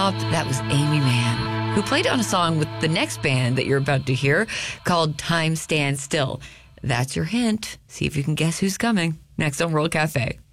thought that was Amy Mann, who played on a song with the next band that you're about to hear called Time Stands Still. That's your hint. See if you can guess who's coming next on World Cafe.